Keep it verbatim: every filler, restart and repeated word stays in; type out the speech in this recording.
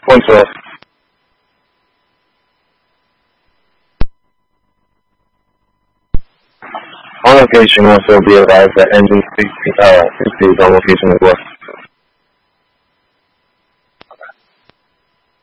Point twelve. On location, also be advised that engine sixty, uh, sixty is on location as well.